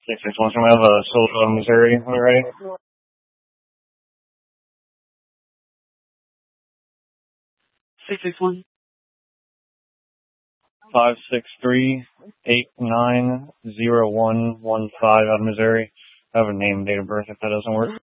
661, so I have a Soldier, Missouri. When you're ready. 661. 563-890115 out of Missouri. I have a name and date of birth if that doesn't work.